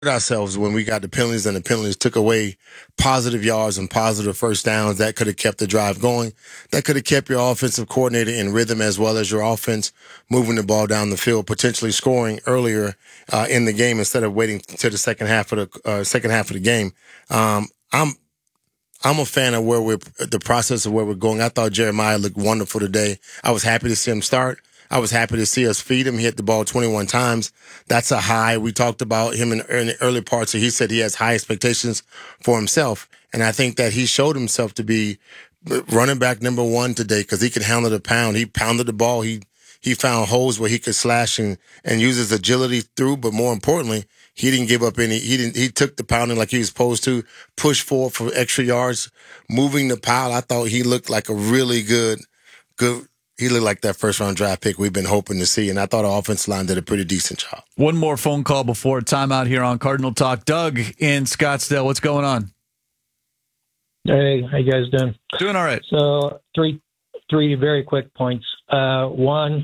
ourselves when we got the penalties, and the penalties took away positive yards and positive first downs. That could have kept the drive going. That could have kept your offensive coordinator in rhythm as well as your offense moving the ball down the field, potentially scoring earlier in the game instead of waiting to the second half of the game. I'm a fan of the process of where we're going. I thought Jeremiah looked wonderful today. I was happy to see him start. I was happy to see us feed him. He hit the ball 21 times. That's a high. We talked about him in the early parts. He said he has high expectations for himself. And I think that he showed himself to be running back number one today because he could handle the pound. He pounded the ball. He found holes where he could slash and use his agility through. But more importantly, he didn't give up any. He took the pounding like he was supposed to, push forward for extra yards, moving the pile. I thought he looked like a really good. He looked like that first-round draft pick we've been hoping to see, and I thought our offensive line did a pretty decent job. One more phone call before timeout here on Cardinal Talk. Doug in Scottsdale, what's going on? Hey, how you guys doing? Doing all right. So three very quick points. One,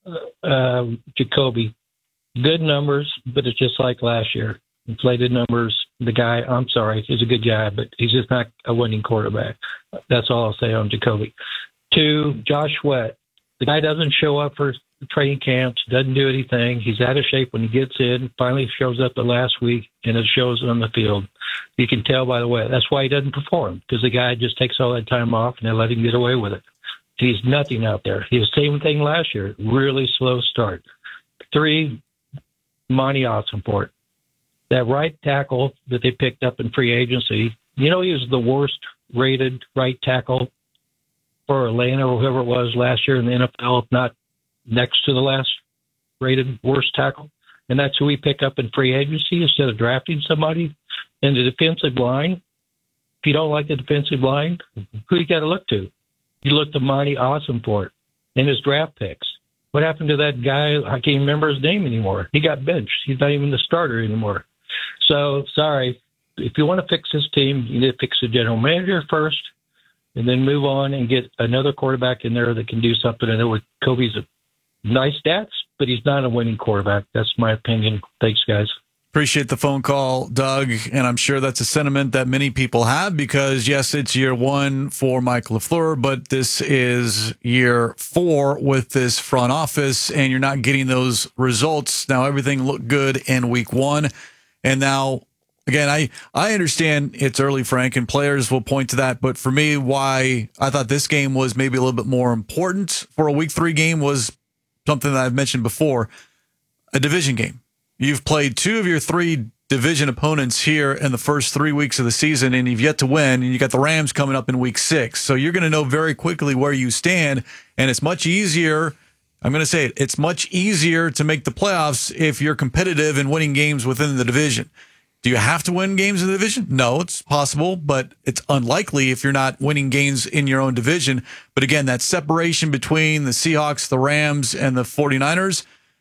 Jacoby, good numbers, but it's just like last year. Inflated numbers. The guy, I'm sorry, he's a good guy, but he's just not a winning quarterback. That's all I'll say on Jacoby. Two, Josh Sweat. The guy doesn't show up for training camps, doesn't do anything. He's out of shape when he gets in, finally shows up the last week, and it shows on the field. You can tell by the way. That's why he doesn't perform, because the guy just takes all that time off, and they let him get away with it. He's nothing out there. He was the same thing last year. Really slow start. Three, Monty Ossenfort. That right tackle that they picked up in free agency, he was the worst rated right tackle for Atlanta or whoever it was last year in the NFL, if not next to the last rated worst tackle. And that's who we pick up in free agency instead of drafting somebody. And the defensive line, if you don't like the defensive line, who you got to look to? You look to Monty Ossenfort and his draft picks. What happened to that guy? I can't remember his name anymore. He got benched. He's not even the starter anymore. So, sorry. If you want to fix this team, you need to fix the general manager first, and then move on and get another quarterback in there that can do something. I know Kobe's a nice stats, but he's not a winning quarterback. That's my opinion. Thanks, guys. Appreciate the phone call, Doug, and I'm sure that's a sentiment that many people have because, yes, it's year one for Mike LaFleur, but this is year 4 with this front office, and you're not getting those results. Now, everything looked good in week 1, and now again, I understand it's early, Frank, and players will point to that. But for me, why I thought this game was maybe a little bit more important for a week 3 game was something that I've mentioned before, a division game. You've played 2 of your 3 division opponents here in the first 3 weeks of the season, and you've yet to win, and you got the Rams coming up in week 6. So you're going to know very quickly where you stand, and it's much easier. I'm going to say it's much easier to make the playoffs if you're competitive and winning games within the division. Do you have to win games in the division? No, it's possible, but it's unlikely if you're not winning games in your own division. But again, that separation between the Seahawks, the Rams, and the 49ers,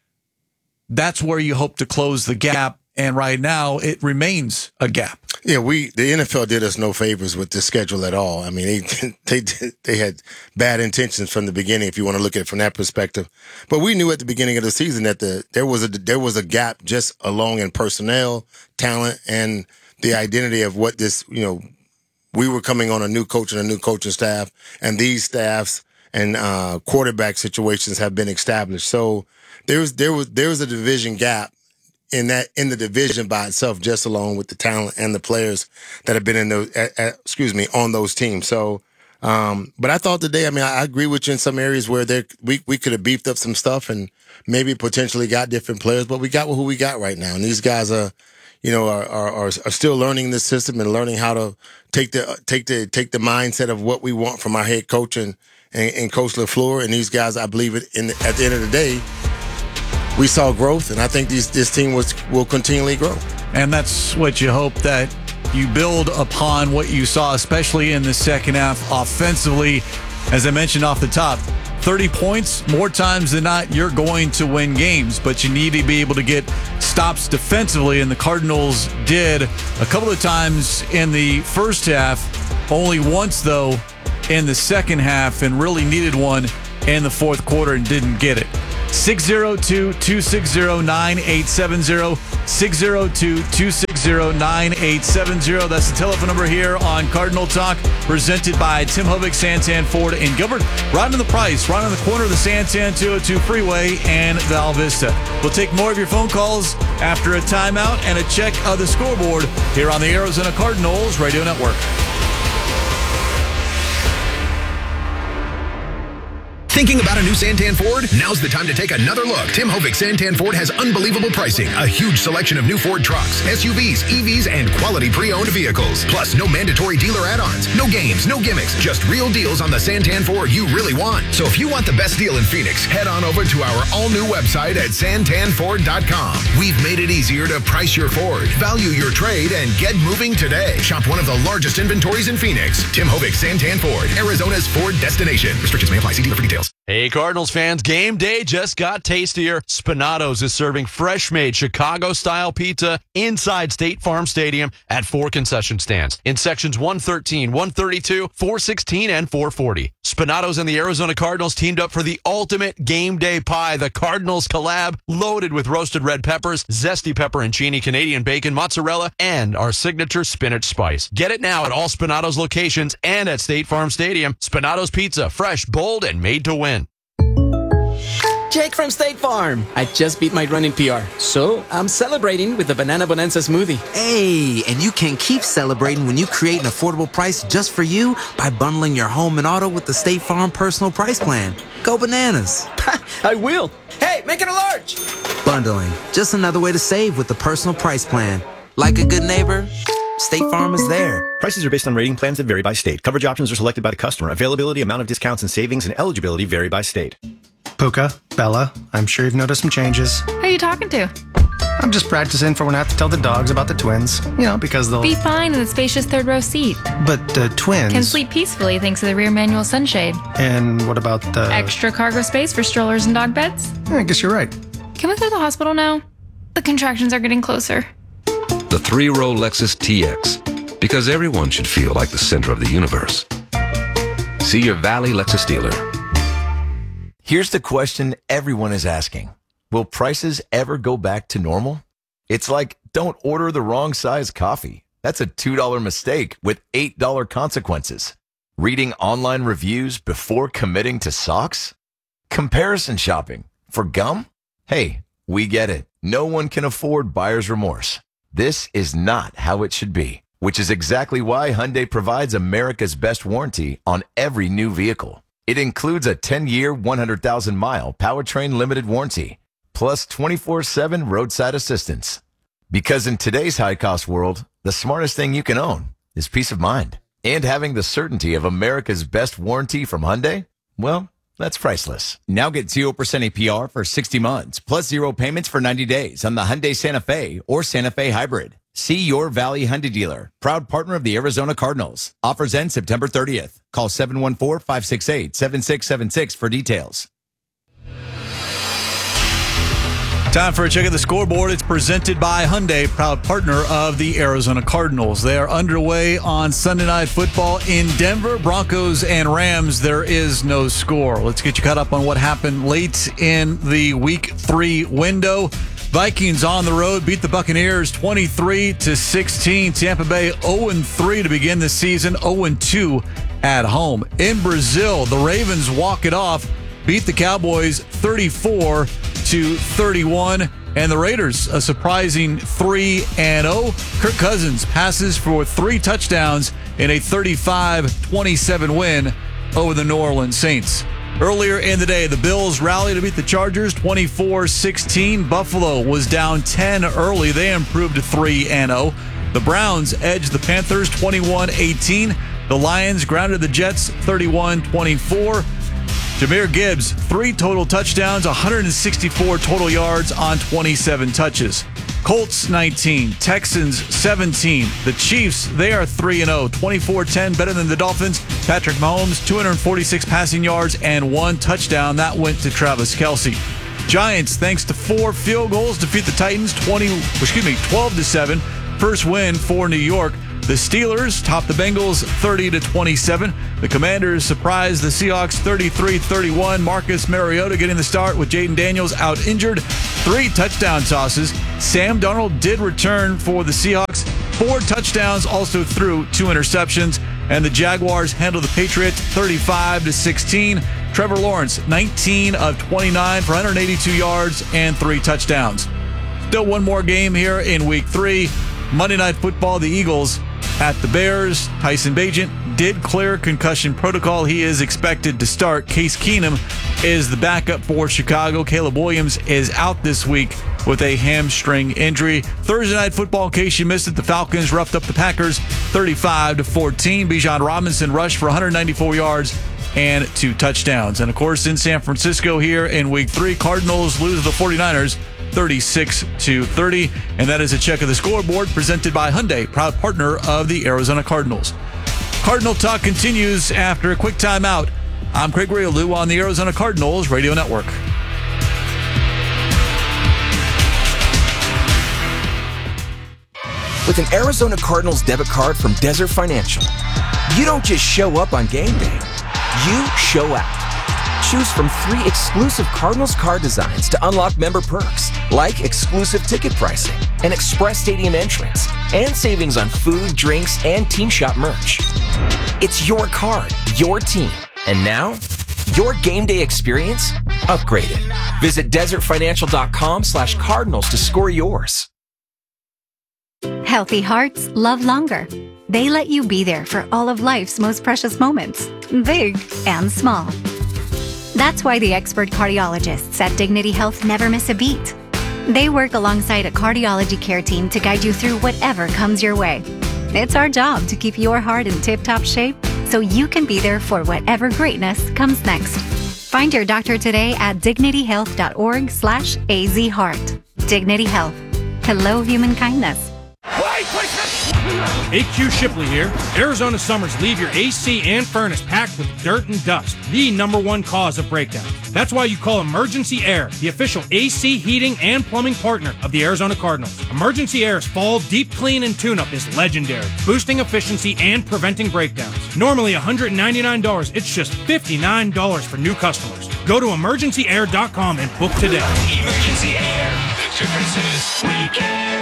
that's where you hope to close the gap. And right now, it remains a gap. Yeah, the NFL did us no favors with the schedule at all. I mean, they had bad intentions from the beginning, if you want to look at it from that perspective. But we knew at the beginning of the season that there was a gap just along in personnel, talent, and the identity of what this. We were coming on a new coach and a new coaching staff, and these staffs and quarterback situations have been established. So there was a division gap in the division by itself, just along with the talent and the players that have been in those, on those teams. So, but I thought today, I agree with you in some areas where we could have beefed up some stuff and maybe potentially got different players, but we got who we got right now. And these guys are still learning this system and learning how to take the mindset of what we want from our head coach and Coach LaFleur. And these guys, I believe at the end of the day, we saw growth, and I think this team will continually grow. And that's what you hope, that you build upon what you saw, especially in the second half offensively. As I mentioned off the top, 30 points, more times than not, you're going to win games, but you need to be able to get stops defensively, and the Cardinals did a couple of times in the first half, only once, though, in the second half, and really needed one in the fourth quarter and didn't get it. 602-260-9870. 602-260-9870. That's the telephone number here on Cardinal Talk, presented by Tim Hovick, Santan Ford in Gilbert. Right on the price, right on the corner of the Santan 202 Freeway and Val Vista. We'll take more of your phone calls after a timeout and a check of the scoreboard here on the Arizona Cardinals Radio Network. Thinking about a new Santan Ford? Now's the time to take another look. Tim Hovick Santan Ford has unbelievable pricing, a huge selection of new Ford trucks, SUVs, EVs, and quality pre-owned vehicles. Plus, no mandatory dealer add-ons, no games, no gimmicks, just real deals on the Santan Ford you really want. So if you want the best deal in Phoenix, head on over to our all-new website at santanford.com. We've made it easier to price your Ford, value your trade, and get moving today. Shop one of the largest inventories in Phoenix. Tim Hovick Santan Ford, Arizona's Ford destination. Restrictions may apply. See dealer for details. Hey, Cardinals fans, game day just got tastier. Spinato's is serving fresh-made Chicago-style pizza inside State Farm Stadium at 4 concession stands in sections 113, 132, 416, and 440. Spinato's and the Arizona Cardinals teamed up for the ultimate game day pie, the Cardinals collab, loaded with roasted red peppers, zesty pepperoncini, Canadian bacon, mozzarella, and our signature spinach spice. Get it now at all Spinato's locations and at State Farm Stadium. Spinato's Pizza, fresh, bold, and made to win. Jake from State Farm. I just beat my running PR, so I'm celebrating with the Banana Bonanza smoothie. Hey, and you can keep celebrating when you create an affordable price just for you by bundling your home and auto with the State Farm Personal Price Plan. Go bananas. I will. Hey, make it a large. Bundling, just another way to save with the Personal Price Plan. Like a good neighbor, State Farm is there. Prices are based on rating plans that vary by state. Coverage options are selected by the customer. Availability, amount of discounts and savings, and eligibility vary by state. Puka, Bella, I'm sure you've noticed some changes. Who are you talking to? I'm just practicing for when I have to tell the dogs about the twins. Because they'll... Be fine in the spacious third row seat. But the twins... Can sleep peacefully thanks to the rear manual sunshade. And what about the... Extra cargo space for strollers and dog beds? I guess you're right. Can we go to the hospital now? The contractions are getting closer. The 3-row Lexus TX. Because everyone should feel like the center of the universe. See your Valley Lexus dealer. Here's the question everyone is asking. Will prices ever go back to normal? It's like, don't order the wrong size coffee. That's a $2 mistake with $8 consequences. Reading online reviews before committing to socks? Comparison shopping for gum? Hey, we get it. No one can afford buyer's remorse. This is not how it should be, which is exactly why Hyundai provides America's best warranty on every new vehicle. It includes a 10-year, 100,000-mile powertrain limited warranty, plus 24/7 roadside assistance. Because in today's high-cost world, the smartest thing you can own is peace of mind. And having the certainty of America's best warranty from Hyundai, well, that's priceless. Now get 0% APR for 60 months, plus 0 payments for 90 days on the Hyundai Santa Fe or Santa Fe Hybrid. See your Valley Hyundai dealer, proud partner of the Arizona Cardinals. Offers end September 30th. Call 714-568-7676 for details. Time for a check of the scoreboard. It's presented by Hyundai, proud partner of the Arizona Cardinals. They are underway on Sunday Night Football in Denver. Broncos and Rams, there is no score. Let's get you caught up on what happened late in the Week 3 window. Vikings on the road beat the Buccaneers 23-16. Tampa Bay 0-3 to begin the season, 0-2 at home. In Brazil, the Ravens walk it off, beat the Cowboys 34-31. And the Raiders, a surprising 3-0. Kirk Cousins passes for 3 touchdowns in a 35-27 win over the New Orleans Saints. Earlier in the day, the Bills rallied to beat the Chargers 24-16. Buffalo was down 10 early. They improved to 3-0. The Browns edged the Panthers 21-18. The Lions grounded the Jets 31-24. Jahmyr Gibbs, 3 total touchdowns, 164 total yards on 27 touches. Colts 19, Texans 17. The Chiefs, they are 3-0, 24-10, better than the Dolphins. Patrick Mahomes, 246 passing yards and 1 touchdown. That went to Travis Kelce. Giants, thanks to 4 field goals, defeat the Titans 12-7. First win for New York. The Steelers topped the Bengals 30-27. The Commanders surprised the Seahawks 33-31. Marcus Mariota getting the start with Jaden Daniels out injured. 3 touchdown tosses. Sam Darnold did return for the Seahawks. 4 touchdowns, also threw 2 interceptions. And the Jaguars handled the Patriots 35-16. Trevor Lawrence, 19 of 29 for 182 yards and 3 touchdowns. Still one more game here in Week 3. Monday Night Football, the Eagles at the Bears. Tyson Bagent did clear concussion protocol. He is expected to start. Case Keenum is the backup for Chicago. Caleb Williams is out this week with a hamstring injury. Thursday Night Football, in case you missed it, the Falcons roughed up the Packers 35-14. Bijan Robinson rushed for 194 yards and 2 touchdowns. And, of course, in San Francisco here in Week 3, Cardinals lose the 49ers 36-30. And that is a check of the scoreboard presented by Hyundai, proud partner of the Arizona Cardinals. Cardinal Talk continues after a quick timeout. I'm Craig Riolu on the Arizona Cardinals Radio Network. With an Arizona Cardinals debit card from Desert Financial, you don't just show up on game day. You show out. Choose from 3 exclusive Cardinals card designs to unlock member perks, like exclusive ticket pricing, an express stadium entrance, and savings on food, drinks, and team shop merch. It's your card, your team, and now, your game day experience upgraded. Visit desertfinancial.com/Cardinals to score yours. Healthy hearts love longer. They let you be there for all of life's most precious moments, big and small. That's why the expert cardiologists at Dignity Health never miss a beat. They work alongside a cardiology care team to guide you through whatever comes your way. It's our job to keep your heart in tip-top shape so you can be there for whatever greatness comes next. Find your doctor today at dignityhealth.org/azheart. Dignity Health. Hello, human kindness. AQ Shipley here. Arizona summers leave your AC and furnace packed with dirt and dust, the #1 cause of breakdown. That's why you call Emergency Air, the official AC heating and plumbing partner of the Arizona Cardinals. Emergency Air's fall deep clean and tune-up is legendary, boosting efficiency and preventing breakdowns. Normally $199, it's just $59 for new customers. Go to emergencyair.com and book today. Emergency Air, the difference is we care.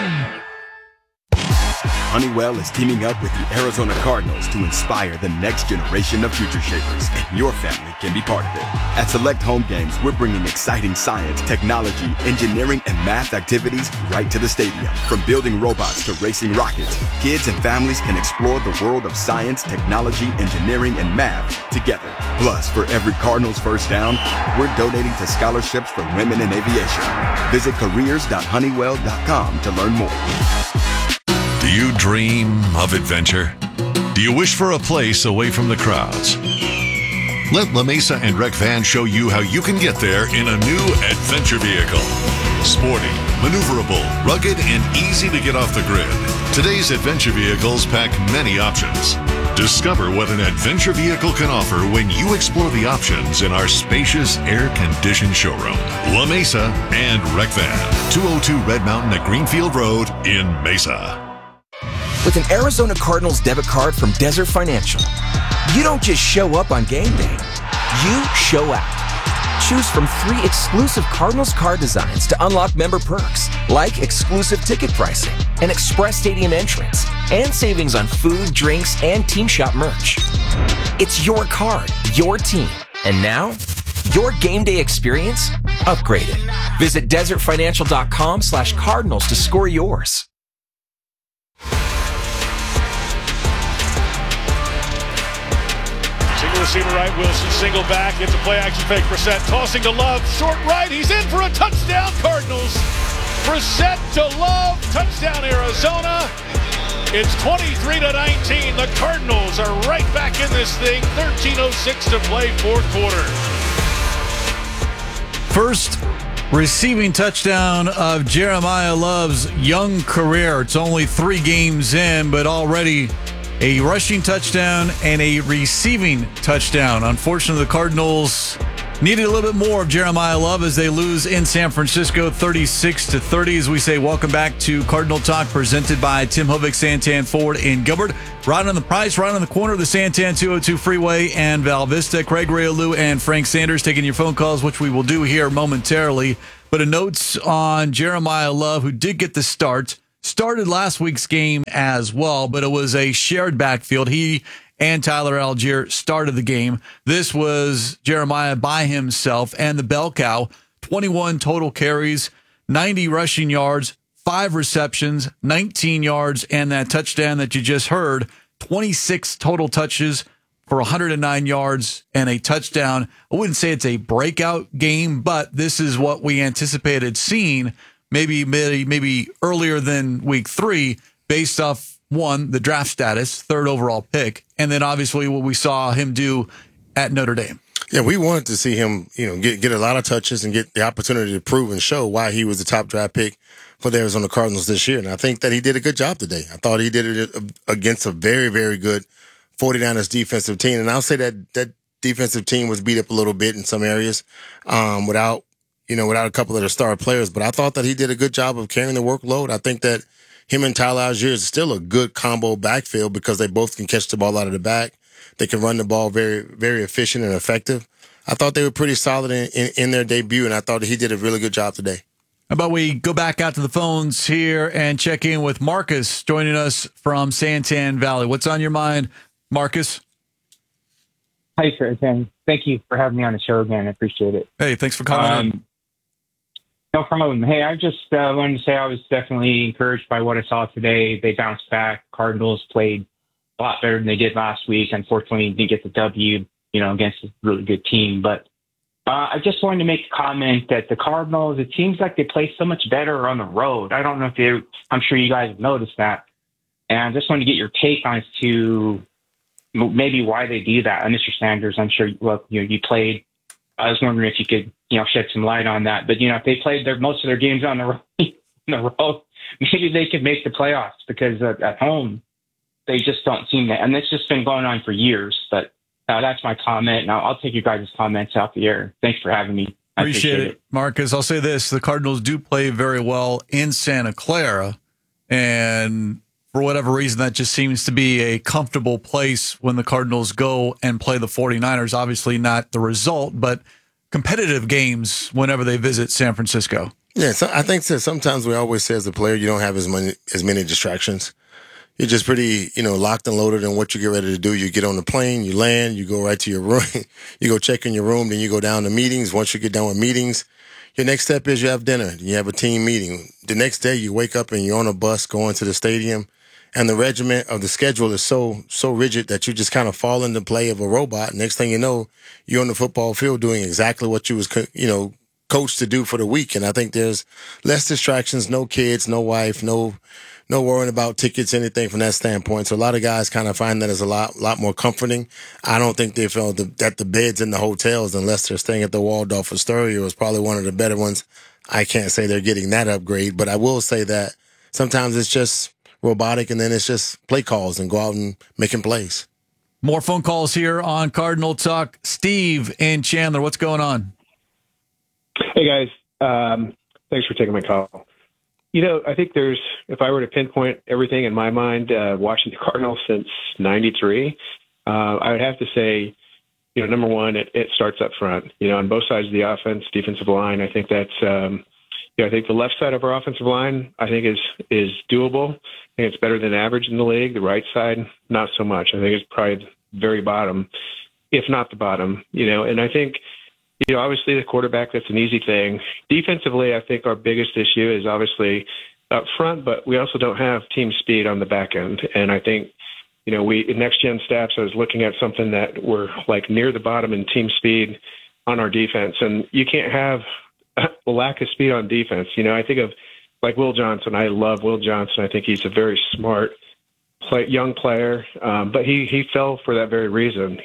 Honeywell is teaming up with the Arizona Cardinals to inspire the next generation of future shapers, and your family can be part of it. At select home games, we're bringing exciting science, technology, engineering, and math activities right to the stadium. From building robots to racing rockets, kids and families can explore the world of science, technology, engineering, and math together. Plus, for every Cardinals first down, we're donating to scholarships for women in aviation. Visit careers.honeywell.com to learn more. Do you dream of adventure? Do you wish for a place away from the crowds? Let La Mesa and Rec Van show you how you can get there in a new adventure vehicle. Sporty, maneuverable, rugged, and easy to get off the grid. Today's adventure vehicles pack many options. Discover what an adventure vehicle can offer when you explore the options in our spacious, air-conditioned showroom. La Mesa and Rec Van, 202 Red Mountain at Greenfield Road in Mesa. With an Arizona Cardinals debit card from Desert Financial, you don't just show up on game day. You show out. Choose from 3 exclusive Cardinals card designs to unlock member perks, like exclusive ticket pricing, an express stadium entrance, and savings on food, drinks, and team shop merch. It's your card, your team, and now, your game day experience upgraded. Visit desertfinancial.com/Cardinals to score yours. Receiver right, Wilson single back, gets a play action fake. Brissett tossing to Love, short right, he's in for a touchdown, Cardinals. Brissett to Love, touchdown Arizona. It's 23-19. The Cardinals are right back in this thing. 13:06 to play, fourth quarter. First receiving touchdown of Jeremiah Love's young career. It's only 3 games in, but already a rushing touchdown and a receiving touchdown. Unfortunately, the Cardinals Needed a little bit more of Jeremiah Love as they lose in San Francisco 36-30. As we say, welcome back to Cardinal Talk presented by Tim Hovick, Santan Ford in Gilbert. Right on the price, right on the corner of the Santan 202 Freeway and Val Vista. Craig Realu and Frank Sanders taking your phone calls, which we will do here momentarily. But a note on Jeremiah Love, who did get the start. Started last week's game as well, but it was a shared backfield. He and Tyler Algier started the game. This was Jeremiah by himself and the bell cow. 21 total carries, 90 rushing yards, 5 receptions, 19 yards, and that touchdown that you just heard, 26 total touches for 109 yards and a touchdown. I wouldn't say it's a breakout game, but this is what we anticipated seeing maybe earlier than week 3 based off, one, the draft status, 3rd overall pick, and then obviously what we saw him do at Notre Dame. Yeah, we wanted to see him, get a lot of touches and get the opportunity to prove and show why he was the top draft pick for the Arizona Cardinals this year. And I think that he did a good job today. I thought he did it against a very, very good 49ers defensive team. And I'll say that defensive team was beat up a little bit in some areas without a couple of their star players. But I thought that he did a good job of carrying the workload. I think that him and Tyler Algier is still a good combo backfield because they both can catch the ball out of the back. They can run the ball very, very efficient and effective. I thought they were pretty solid in their debut, and I thought that he did a really good job today. How about we go back out to the phones here and check in with Marcus joining us from Santan Valley. What's on your mind, Marcus? Hi, sir. Thank you for having me on the show again. I appreciate it. Hey, thanks for calling in. No problem. Hey, I just wanted to say I was definitely encouraged by what I saw today. They bounced back. Cardinals played a lot better than they did last week. Unfortunately, didn't get the W, against a really good team. But I just wanted to make a comment that the Cardinals, it seems like they play so much better on the road. I don't know if I'm sure you guys have noticed that. And I just wanted to get your take on as to maybe why they do that. And Mr. Sanders, I'm sure you played. I was wondering if you could, shed some light on that. But, if they played most of their games on the road, maybe they could make the playoffs because at home, they just don't seem to. And it's just been going on for years. But that's my comment. And I'll take you guys' comments out the air. Thanks for having me. I appreciate it. Marcus. I'll say this. The Cardinals do play very well in Santa Clara. And for whatever reason, that just seems to be a comfortable place when the Cardinals go and play the 49ers. Obviously not the result, but competitive games whenever they visit San Francisco. Yeah, so I think that sometimes we always say as a player, you don't have as many distractions. You're just pretty, locked and loaded in what you get ready to do. You get on the plane, you land, you go right to your room, you go check in your room, then you go down to meetings. Once you get done with meetings, your next step is you have dinner. You have a team meeting. The next day you wake up and you're on a bus going to the stadium. And the regiment of the schedule is so rigid that you just kind of fall into play of a robot. Next thing you know, you're on the football field doing exactly what you was, coached to do for the week. And I think there's less distractions, no kids, no wife, no worrying about tickets, anything from that standpoint. So a lot of guys kind of find that as a lot more comforting. I don't think they feel that the beds in the hotels, unless they're staying at the Waldorf Astoria, is probably one of the better ones. I can't say they're getting that upgrade, but I will say that sometimes it's just robotic, and then it's just play calls and go out and making plays. More phone calls here on Cardinal Talk. Steve in Chandler, what's going on? Hey, guys. Thanks for taking my call. I think if I were to pinpoint everything in my mind, watching the Cardinals since 93, I would have to say, number one, it starts up front, on both sides of the offense, defensive line. I think that's, I think the left side of our offensive line, I think is doable. I think it's better than average in the league. The right side, not so much. I think it's probably very bottom, if not the bottom, and I think, obviously the quarterback, that's an easy thing. Defensively, I think our biggest issue is obviously up front, but we also don't have team speed on the back end. And I think, in next gen stats, I was looking at something that we're like near the bottom in team speed on our defense. And you can't have a lack of speed on defense. I think of like Will Johnson. I love Will Johnson. I think he's a very smart young player, but he fell for that very reason.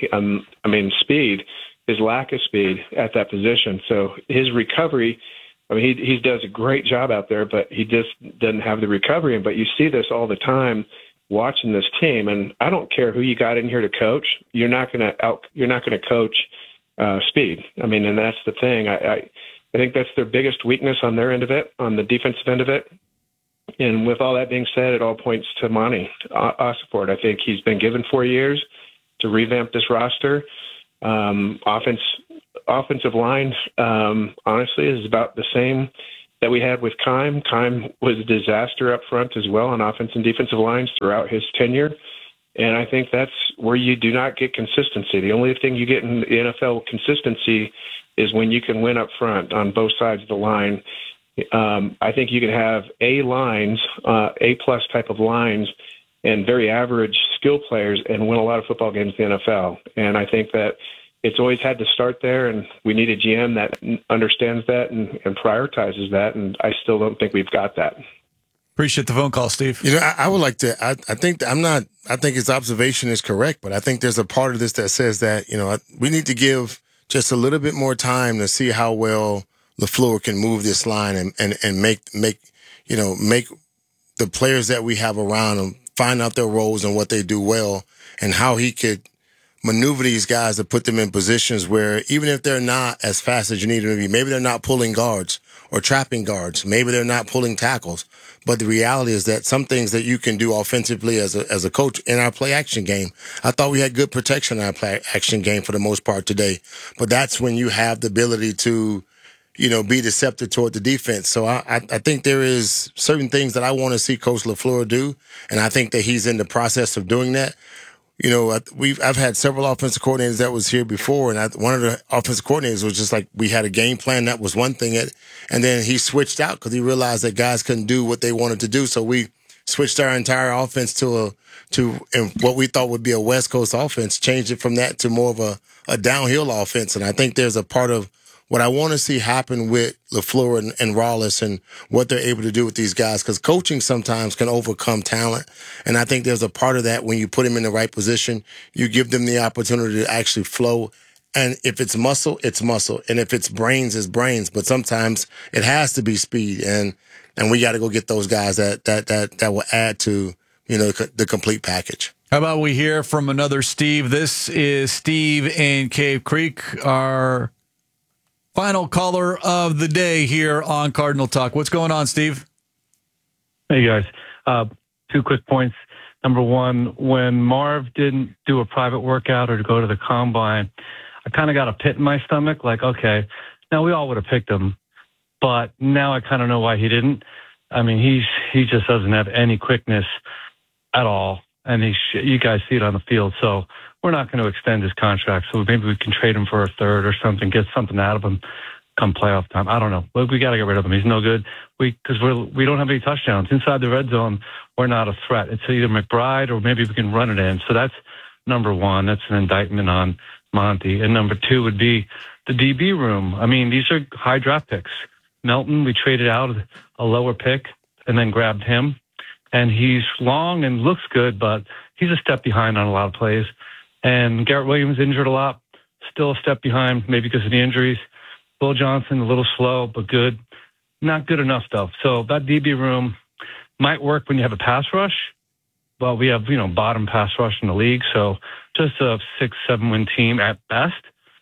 Speed. His lack of speed at that position. So his recovery, he does a great job out there, but he just doesn't have the recovery. But you see this all the time watching this team. And I don't care who you got in here to coach. You're not going to coach speed. I mean, and that's the thing. I think that's their biggest weakness on their end of it, on the defensive end of it. And with all that being said, it all points to Monty Ossenfort. I think he's been given 4 years to revamp this roster. Offensive line, honestly, is about the same that we had with Keim. Keim was a disaster up front as well on offense and defensive lines throughout his tenure. And I think that's where you do not get consistency. The only thing you get in the NFL consistency is when you can win up front on both sides of the line. I think you can have A-plus type of lines and very average skill players and win a lot of football games in the NFL. And I think that it's always had to start there, and we need a GM that understands that and prioritizes that, and I still don't think we've got that. Appreciate the phone call, Steve. I would like to. I think his observation is correct, but I think there's a part of this that says that we need to give just a little bit more time to see how well LaFleur can move this line and make the players that we have around him find out their roles and what they do well, and how he could maneuver these guys to put them in positions where even if they're not as fast as you need them to be, maybe they're not pulling guards or trapping guards, maybe they're not pulling tackles. But the reality is that some things that you can do offensively as a coach in our play action game, I thought we had good protection in our play action game for the most part today. But that's when you have the ability to, be deceptive toward the defense. So I think there is certain things that I want to see Coach LaFleur do, and I think that he's in the process of doing that. I've had several offensive coordinators that was here before, and one of the offensive coordinators was just like, we had a game plan, that was one thing, and then he switched out because he realized that guys couldn't do what they wanted to do. So we switched our entire offense to what we thought would be a West Coast offense, changed it from that to more of a downhill offense. And I think there's a part of what I want to see happen with LaFleur and Rawlins and what they're able to do with these guys, because coaching sometimes can overcome talent. And I think there's a part of that when you put them in the right position, you give them the opportunity to actually flow. And if it's muscle, it's muscle. And if it's brains, it's brains. But sometimes it has to be speed. And we got to go get those guys that will add to, the complete package. How about we hear from another Steve? This is Steve in Cave Creek, our final caller of the day here on Cardinal Talk. What's going on, Steve? Hey, guys. 2 quick points. Number one, when Marv didn't do a private workout or to go to the combine, I kind of got a pit in my stomach. Like, okay, now we all would have picked him, but now I kind of know why he didn't. I mean, he just doesn't have any quickness at all, and you guys see it on the field. So we're not going to extend his contract. So maybe we can trade him for a third or something, get something out of him come playoff time. I don't know. But we got to get rid of him. He's no good. Because we don't have any touchdowns. Inside the red zone, we're not a threat. It's either McBride or maybe we can run it in. So that's number one. That's an indictment on Monty. And number two would be the DB room. I mean, these are high draft picks. Melton, we traded out a lower pick and then grabbed him. And he's long and looks good, but he's a step behind on a lot of plays. And Garrett Williams injured a lot, still a step behind, maybe because of the injuries. Will Johnson, a little slow, but good. Not good enough, though. So that DB room might work when you have a pass rush. Well, we have, bottom pass rush in the league. So just a 6-7 win team at best.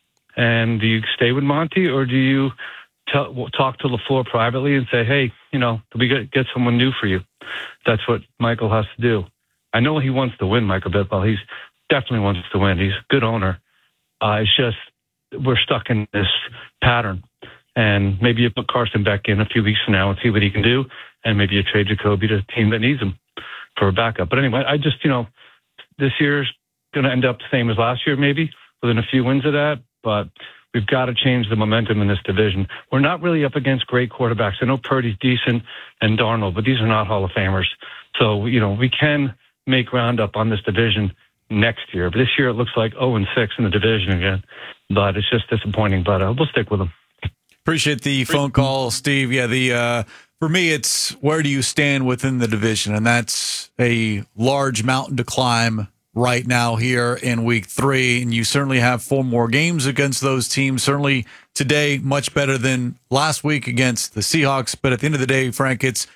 And do you stay with Monty, or do you talk to LaFleur privately and say, hey, we get someone new for you? That's what Michael has to do. I know he wants to win, Michael Bidwell. He's definitely wants to win. He's a good owner. It's just we're stuck in this pattern. And maybe you put Carson back in a few weeks from now and see what he can do. And maybe you trade Jacoby to a team that needs him for a backup. But anyway, I just, this year's going to end up the same as last year, maybe within a few wins of that. But we've got to change the momentum in this division. We're not really up against great quarterbacks. I know Purdy's decent and Darnold, but these are not Hall of Famers. So, we can make ground up on this division next year. But this year it looks like 0-6 in the division again. But it's just disappointing. But we'll stick with them. Appreciate the phone call, Steve. Yeah, for me, it's where do you stand within the division? And that's a large mountain to climb right now here in week 3. And you certainly have 4 more games against those teams. Certainly today, much better than last week against the Seahawks. But at the end of the day, Frank, it's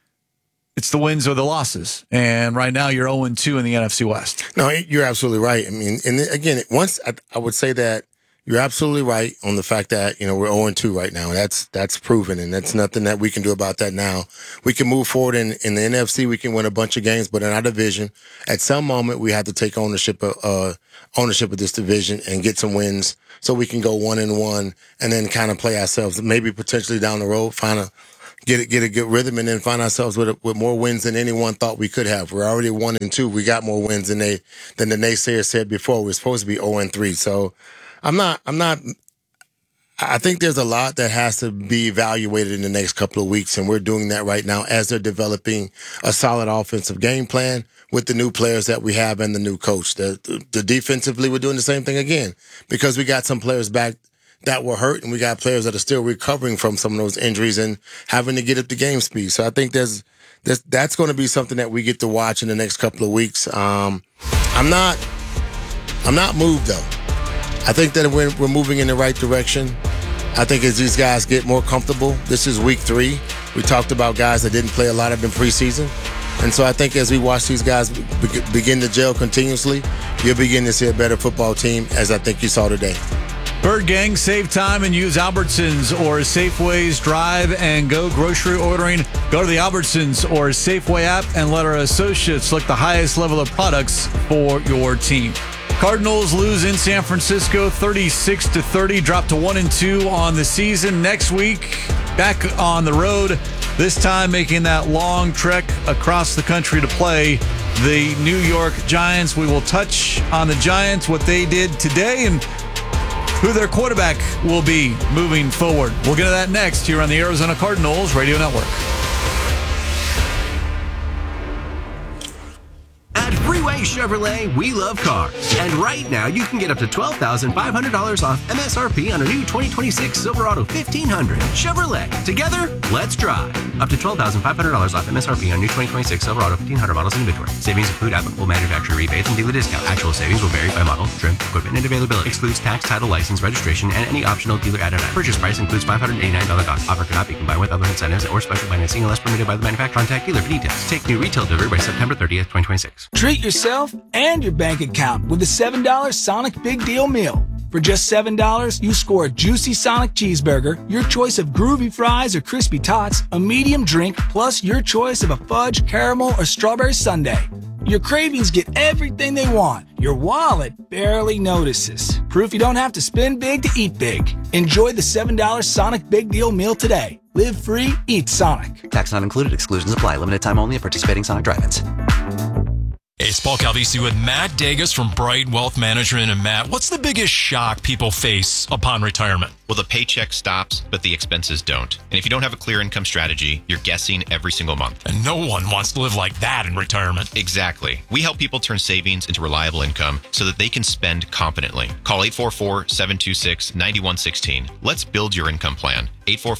the wins or the losses. And right now you're 0-2 in the NFC West. No, you're absolutely right. I mean, and again, once I would say that, you're absolutely right on the fact that, we're 0-2 right now. That's proven, and that's nothing that we can do about that now. We can move forward in the NFC. We can win a bunch of games, but in our division, at some moment, we have to take ownership of this division and get some wins so we can go 1-1 and then kind of play ourselves, maybe potentially down the road, get a good rhythm, and then find ourselves with more wins than anyone thought we could have. We're already 1-2. We got more wins than the naysayers said before. We're supposed to be 0-3. So I think there's a lot that has to be evaluated in the next couple of weeks, and we're doing that right now as they're developing a solid offensive game plan with the new players that we have and the new coach. The defensively, we're doing the same thing again because we got some players back that were hurt, and we got players that are still recovering from some of those injuries and having to get up to game speed. So I think that's going to be something that we get to watch in the next couple of weeks. I'm not moved though. I think that we're moving in the right direction. I think as these guys get more comfortable, this is week 3. We talked about guys that didn't play a lot of in preseason. And so I think as we watch these guys begin to gel continuously, you'll begin to see a better football team, as I think you saw today. Bird Gang, save time and use Albertsons or Safeway's Drive and Go grocery ordering. Go to the Albertsons or Safeway app and let our associates select the highest level of products for your team. Cardinals lose in San Francisco 36-30, drop to 1-2 on the season. Next week, back on the road, this time making that long trek across the country to play the New York Giants. We will touch on the Giants, what they did today, and who their quarterback will be moving forward. We'll get to that next here on the Arizona Cardinals Radio Network. At Freeway Chevrolet, we love cars. And right now, you can get up to $12,500 off MSRP on a new 2026 Silverado 1500. Chevrolet. Together, let's drive. Up to $12,500 off MSRP on new 2026 Silverado 1500 models in inventory. Savings include applicable manufacturer rebates and dealer discount. Actual savings will vary by model, trim, equipment, and availability. Excludes tax, title, license, registration, and any optional dealer added on. Purchase price includes $589 cost. Offer cannot be combined with other incentives or special financing unless permitted by the manufacturer. Contact dealer for details. Take new retail delivery by September 30th, 2026. Treat yourself and your bank account with the $7 Sonic Big Deal Meal. For just $7, you score a juicy Sonic cheeseburger, your choice of groovy fries or crispy tots, a medium drink, plus your choice of a fudge, caramel, or strawberry sundae. Your cravings get everything they want. Your wallet barely notices. Proof you don't have to spend big to eat big. Enjoy the $7 Sonic Big Deal Meal today. Live free, eat Sonic. Tax not included. Exclusions apply. Limited time only at participating Sonic drive-ins. Hey, it's Paul Calvisi with Matt Dagas from Bright Wealth Management. And Matt, what's the biggest shock people face upon retirement? Well, the paycheck stops, but the expenses don't. And if you don't have a clear income strategy, you're guessing every single month. And no one wants to live like that in retirement. Exactly. We help people turn savings into reliable income so that they can spend confidently. Call 844-726-9116. Let's build your income plan.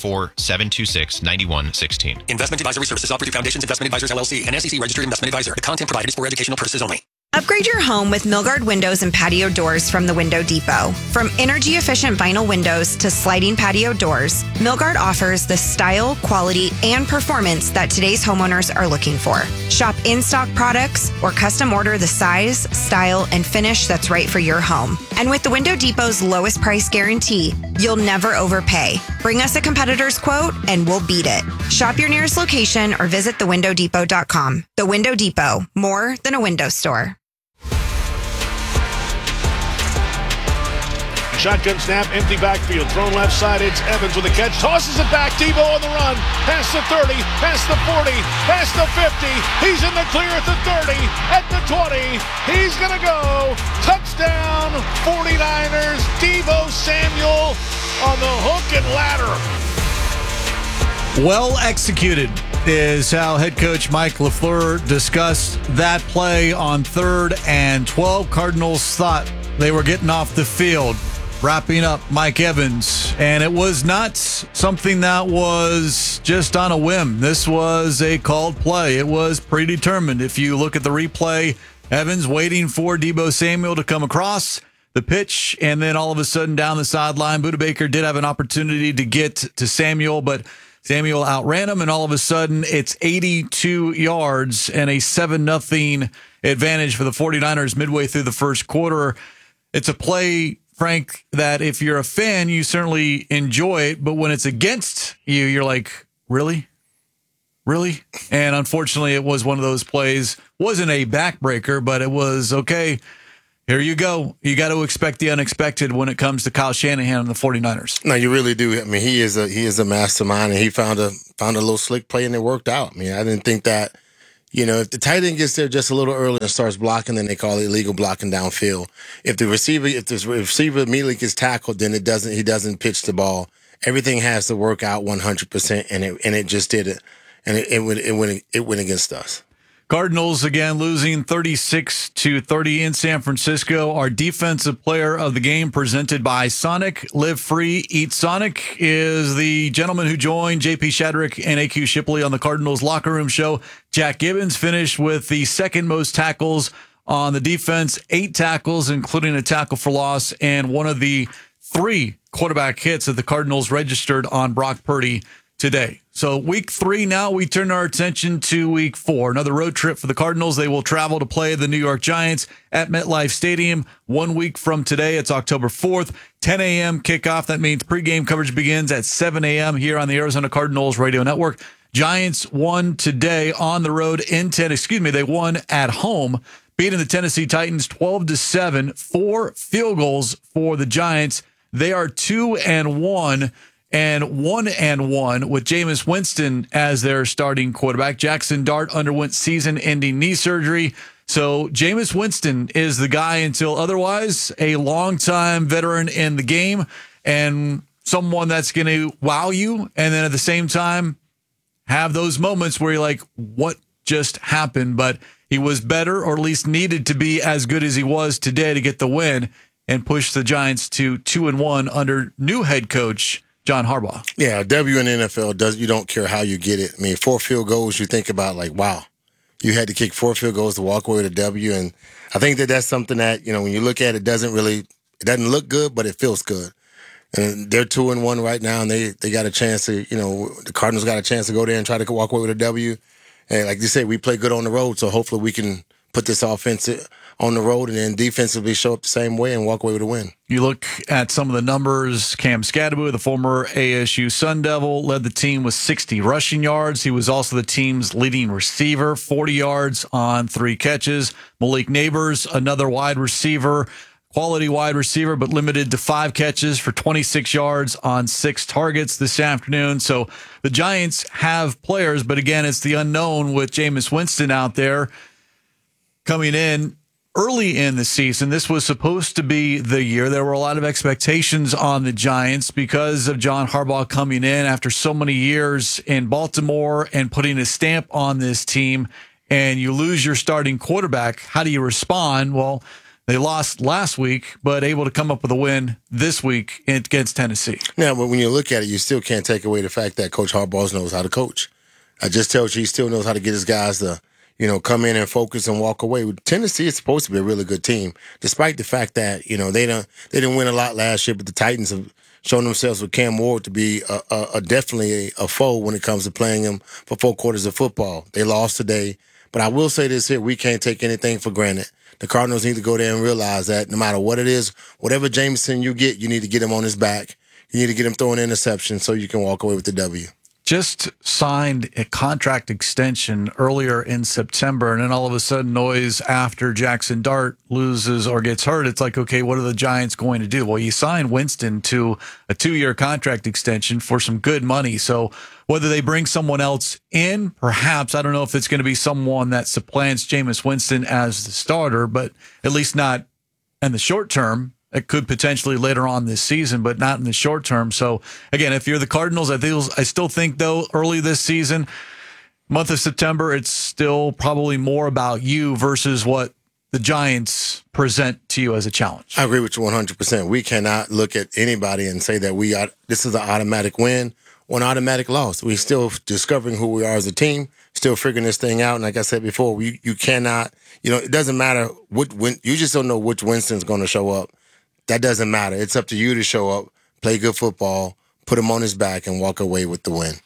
844-726-9116. Investment advisory services offered through Foundations Investment Advisors, LLC, an SEC registered investment advisor. The content provided is for educational purposes only. Upgrade your home with Milgard windows and patio doors from the Window Depot. From energy-efficient vinyl windows to sliding patio doors, Milgard offers the style, quality, and performance that today's homeowners are looking for. Shop in-stock products or custom order the size, style, and finish that's right for your home. And with the Window Depot's lowest price guarantee, you'll never overpay. Bring us a competitor's quote and we'll beat it. Shop your nearest location or visit thewindowdepot.com. The Window Depot, more than a window store. Shotgun snap, empty backfield, thrown left side, it's Evans with a catch, tosses it back, Debo on the run, past the 30, past the 40, past the 50, he's in the clear at the 30, at the 20, he's gonna go, touchdown, 49ers, Debo Samuel on the hook and ladder. Well executed is how head coach Mike LaFleur discussed that play on 3rd and 12. Cardinals thought they were getting off the field, wrapping up Mike Evans, and it was not something that was just on a whim. This was a called play. It was predetermined. If you look at the replay, Evans waiting for Debo Samuel to come across the pitch, and then all of a sudden down the sideline, Budda Baker did have an opportunity to get to Samuel, but Samuel outran him, and all of a sudden it's 82 yards and a 7-0 advantage for the 49ers midway through the first quarter. It's a play Frank, that if you're a fan, you certainly enjoy it, but when it's against you, you're like, really? Really? And unfortunately, it was one of those plays. Wasn't a backbreaker, but it was, okay, here you go. You got to expect the unexpected when it comes to Kyle Shanahan and the 49ers. No, you really do. I mean, he is a mastermind, and he found a little slick play, and it worked out. I mean, I didn't think that, if the tight end gets there just a little early and starts blocking, then they call it illegal blocking downfield. If the receiver immediately gets tackled, then he doesn't pitch the ball. Everything has to work out 100%, and it just did it, and it went against us. Cardinals again losing 36-30 in San Francisco. Our defensive player of the game, presented by Sonic. Live free, eat Sonic, is the gentleman who joined JP Shadrick and AQ Shipley on the Cardinals locker room show. Jack Gibbons finished with the second most tackles on the defense, 8 tackles, including a tackle for loss, and one of the 3 quarterback hits that the Cardinals registered on Brock Purdy today. So week 3 now, we turn our attention to week 4. Another road trip for the Cardinals. They will travel to play the New York Giants at MetLife Stadium 1 week from today. It's October 4th, 10 a.m. kickoff. That means pregame coverage begins at 7 a.m. here on the Arizona Cardinals Radio Network. Giants won today on the road they won at home, beating the Tennessee Titans 12-7, 4 field goals for the Giants. They are 2-1. And 1-1 with Jameis Winston as their starting quarterback. Jackson Dart underwent season-ending knee surgery. So Jameis Winston is the guy until otherwise, a longtime veteran in the game and someone that's going to wow you. And then at the same time, have those moments where you're like, what just happened? But he was better, or at least needed to be as good as he was today to get the win and push the Giants to 2-1 under new head coach John Harbaugh. Yeah, W in the NFL you don't care how you get it. I mean, 4 field goals, you think about like, wow, you had to kick 4 field goals to walk away with a W. And I think that's something that, when you look at it, it doesn't look good, but it feels good. And they're 2-1 right now, and they got a chance to, the Cardinals got a chance to go there and try to walk away with a W. And like you said, we play good on the road, so hopefully we can put this offense on the road and then defensively show up the same way and walk away with a win. You look at some of the numbers. Cam Scadaboo, the former ASU Sun Devil, led the team with 60 rushing yards. He was also the team's leading receiver, 40 yards on 3 catches. Malik Neighbors, another wide receiver, quality wide receiver, but limited to 5 catches for 26 yards on 6 targets this afternoon. So the Giants have players, but again, it's the unknown with Jameis Winston out there coming in. Early in the season, this was supposed to be the year. There were a lot of expectations on the Giants because of John Harbaugh coming in after so many years in Baltimore and putting a stamp on this team, and you lose your starting quarterback. How do you respond? Well, they lost last week, but able to come up with a win this week against Tennessee. Yeah, but when you look at it, you still can't take away the fact that Coach Harbaugh knows how to coach. I just tell you, he still knows how to get his guys to come in and focus and walk away. Tennessee is supposed to be a really good team, despite the fact that, they didn't win a lot last year, but the Titans have shown themselves with Cam Ward to be definitely a foe when it comes to playing them for 4 quarters of football. They lost today, but I will say this here, we can't take anything for granted. The Cardinals need to go there and realize that no matter what it is, whatever Jameson you get, you need to get him on his back. You need to get him throwing interceptions so you can walk away with the W. Just signed a contract extension earlier in September, and then all of a sudden noise after Jackson Dart loses or gets hurt. It's like, okay, what are the Giants going to do? Well, you signed Winston to a 2-year contract extension for some good money. So whether they bring someone else in, perhaps, I don't know if it's going to be someone that supplants Jameis Winston as the starter, but at least not in the short term. It could potentially later on this season, but not in the short term. So, again, if you're the Cardinals, I still think, though, early this season, month of September, it's still probably more about you versus what the Giants present to you as a challenge. I agree with you 100%. We cannot look at anybody and say that this is an automatic win or an automatic loss. We're still discovering who we are as a team, still figuring this thing out. And like I said before, you cannot, it doesn't matter you just don't know which Winston's going to show up. That doesn't matter. It's up to you to show up, play good football, put him on his back, and walk away with the win.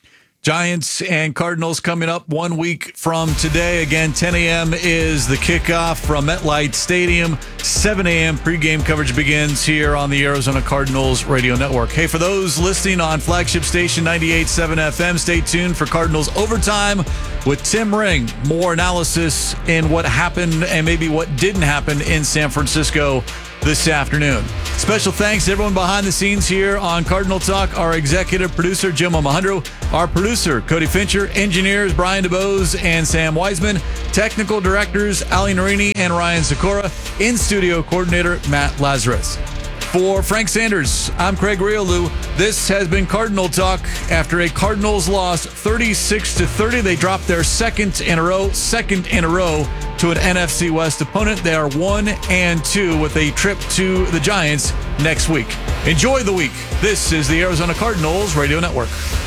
Giants and Cardinals coming up 1 week from today. Again, 10 a.m. is the kickoff from MetLife Stadium. 7 a.m. pregame coverage begins here on the Arizona Cardinals radio network. Hey, for those listening on flagship station 98.7 FM, stay tuned for Cardinals Overtime with Tim Ring. More analysis in what happened and maybe what didn't happen in San Francisco this afternoon. Special thanks to everyone behind the scenes here on Cardinal Talk. Our executive producer, Jim Alejandro. Our producer, Cody Fincher. Engineers, Brian DeBose and Sam Wiseman. Technical directors, Ali Narini and Ryan Sikora. In-studio coordinator, Matt Lazarus. For Frank Sanders, I'm Craig Riolu. This has been Cardinal Talk. After a Cardinals loss 36-30, they dropped their second in a row to an NFC West opponent. They are 1-2 with a trip to the Giants next week. Enjoy the week. This is the Arizona Cardinals Radio Network.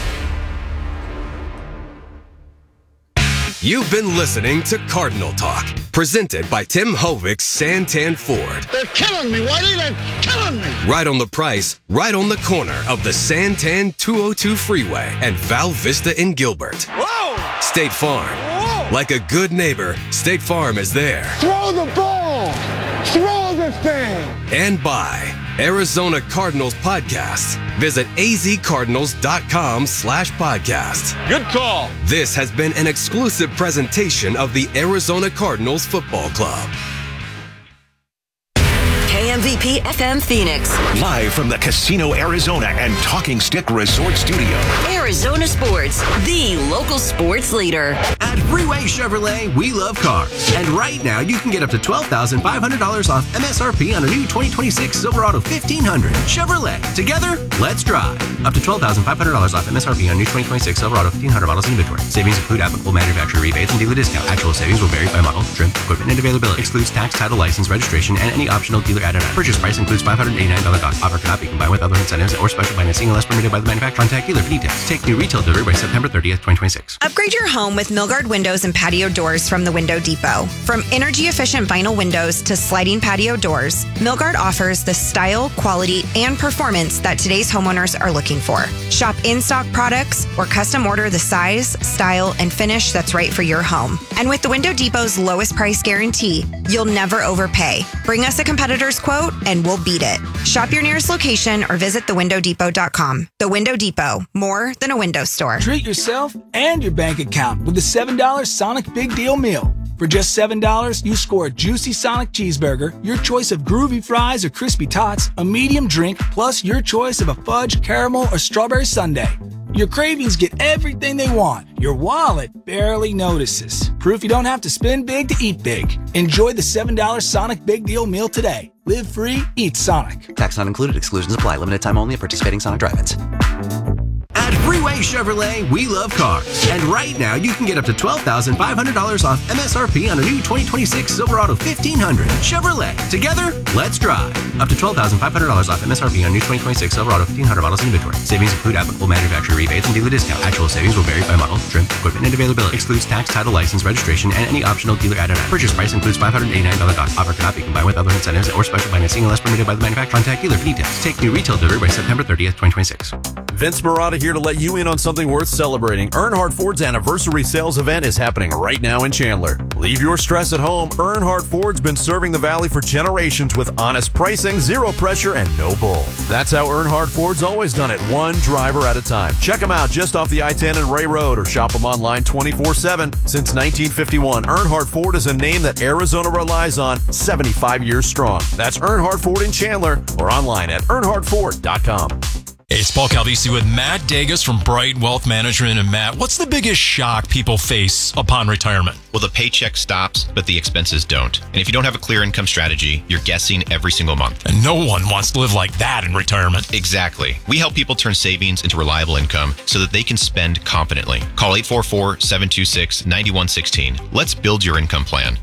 You've been listening to Cardinal Talk, presented by Tim Hovig's Santan Ford. They're killing me, Whitey. They're killing me. Right on the price, right on the corner of the Santan 202 Freeway and Val Vista in Gilbert. Whoa! State Farm. Whoa! Like a good neighbor, State Farm is there. Throw the ball. Throw the thing. And by Arizona Cardinals Podcasts. Visit azcardinals.com/podcast. Good call. This has been an exclusive presentation of the Arizona Cardinals Football Club. KMVP FM Phoenix. Live from the Casino Arizona and Talking Stick Resort Studio. Arizona Sports, the local sports leader. At Freeway Chevrolet, we love cars. And right now, you can get up to $12,500 off MSRP on a new 2026 Silverado 1500. Chevrolet. Together, let's drive. Up to $12,500 off MSRP on new 2026 Silverado 1500 models in inventory. Savings include applicable manufacturer rebates and dealer discount. Actual savings will vary by model, trim, equipment, and availability. Excludes tax, title, license, registration, and any optional dealer added on. Purchase price includes $589 cost. Offer cannot be combined with other incentives or special financing unless permitted by the manufacturer. Contact dealer for details. Take new retail delivery by September 30th, 2026. Upgrade your home with Milgard windows and patio doors from the Window Depot. From energy-efficient vinyl windows to sliding patio doors, Milgard offers the style, quality, and performance that today's homeowners are looking for. Shop in-stock products or custom order the size, style, and finish that's right for your home. And with the Window Depot's lowest price guarantee, you'll never overpay. Bring us a competitor's quote and we'll beat it. Shop your nearest location or visit thewindowdepot.com. The Window Depot, more than a window store. Treat yourself and your bank account with the $7 Sonic Big Deal Meal. For just $7, you score a juicy Sonic cheeseburger, your choice of groovy fries or crispy tots, a medium drink, plus your choice of a fudge, caramel, or strawberry sundae. Your cravings get everything they want. Your wallet barely notices. Proof you don't have to spend big to eat big. Enjoy the $7 Sonic Big Deal Meal today. Live free, eat Sonic. Tax not included. Exclusions apply. Limited time only at participating Sonic drive-ins. At Freeway Chevrolet, we love cars. And right now, you can get up to $12,500 off MSRP on a new 2026 Silverado 1500. Chevrolet. Together, let's drive. Up to $12,500 off MSRP on new 2026 Silverado 1500 models in inventory. Savings include applicable manufacturer rebates and dealer discount. Actual savings will vary by model, trim, equipment, and availability. Excludes tax, title, license, registration, and any optional dealer added on. Purchase price includes $589 cost. Offer cannot be combined with other incentives or special financing unless permitted by the manufacturer. Contact dealer for details. Take new retail delivery by September 30th, 2026. Vince Marotta here to let you in on something worth celebrating. Earnhardt Ford's anniversary sales event is happening right now in Chandler. Leave your stress at home. Earnhardt Ford's been serving the Valley for generations with honest pricing, zero pressure, and no bull. That's how Earnhardt Ford's always done it, one driver at a time. Check them out just off the I-10 and Ray Road or shop them online 24/7. Since 1951, Earnhardt Ford is a name that Arizona relies on, 75 years strong. That's Earnhardt Ford in Chandler or online at earnhardtford.com. Hey, it's Paul Calvisi with Matt Degas from Bright Wealth Management. And Matt, what's the biggest shock people face upon retirement? Well, the paycheck stops, but the expenses don't. And if you don't have a clear income strategy, you're guessing every single month. And no one wants to live like that in retirement. Exactly. We help people turn savings into reliable income so that they can spend confidently. Call 844-726-9116. Let's build your income plan.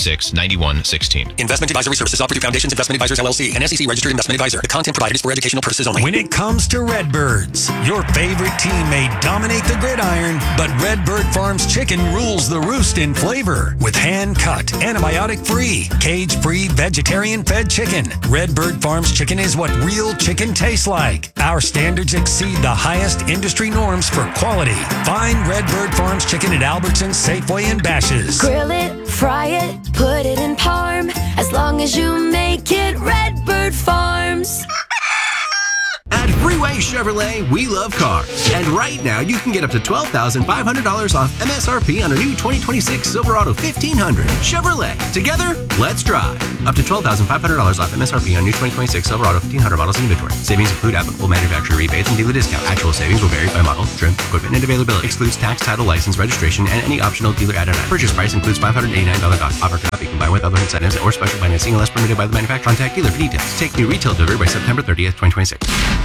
844-726-9116. Investment advisory services offered through Foundations Investment Advisors, LLC, an SEC registered investment advisor. The content provided is for educational purposes purposes only. When it comes to Redbirds, your favorite team may dominate the gridiron, but Redbird Farms chicken rules the roost in flavor. With hand-cut, antibiotic-free, cage-free, vegetarian-fed chicken, Redbird Farms chicken is what real chicken tastes like. Our standards exceed the highest industry norms for quality. Find Redbird Farms chicken at Albertsons, Safeway, and Bash's. Grill it, fry it, put it in parm. As long as you make it Redbird Farms. At Freeway Chevrolet, we love cars. And right now, you can get up to $12,500 off MSRP on a new 2026 Silverado 1500. Chevrolet. Together, let's drive. Up to $12,500 off MSRP on new 2026 Silverado 1500 models in inventory. Savings include applicable manufacturer rebates and dealer discount. Actual savings will vary by model, trim, equipment, and availability. Excludes tax, title, license, registration, and any optional dealer added on. Purchase price includes $589 cost. Offer cannot be combined with other incentives or special financing unless permitted by the manufacturer. Contact dealer for details. Take new retail delivery by September 30th, 2026.